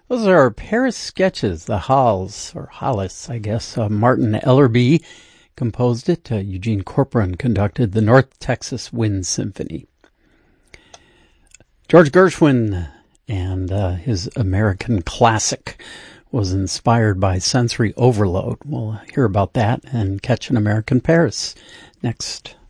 Those are Paris sketches, the Halles, or Hollis, I guess. Martin Ellerby composed it. Eugene Corcoran conducted the North Texas Wind Symphony. George Gershwin and his American classic was inspired by sensory overload. We'll hear about that and Catch an American Paris next.